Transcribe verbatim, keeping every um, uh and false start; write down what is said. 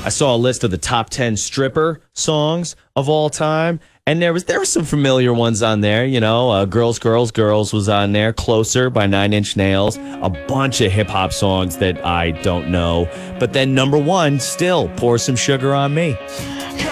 I saw a list of the top ten stripper songs of all time. And there was there were some familiar ones on there, you know. Uh, Girls, Girls, Girls was on there. Closer by Nine Inch Nails. A bunch of hip hop songs that I don't know. But then number one, still, Pour Some Sugar on Me.